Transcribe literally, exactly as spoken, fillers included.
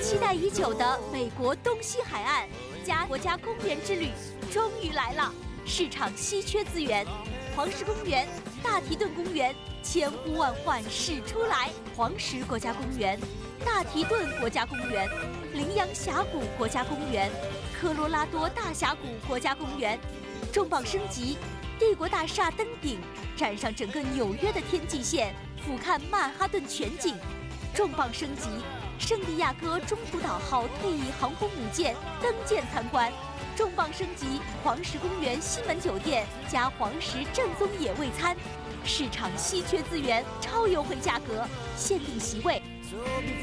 期待已久的美国东西海岸加国家公园之旅终于来了。市场稀缺资源，黄石公园、大提顿公园千呼万唤始出来。黄石国家公园、大提顿国家公园、羚羊峡谷国家公园、科罗拉多大峡谷国家公园，重磅升级，帝国大厦登顶，站上整个纽约的天际线，俯瞰曼哈顿全景。重磅升级，圣地亚哥中途岛号退役航空母舰登舰参观。重磅升级，黄石公园西门酒店加黄石正宗野味餐，市场稀缺资源，超优惠价格，限定席位。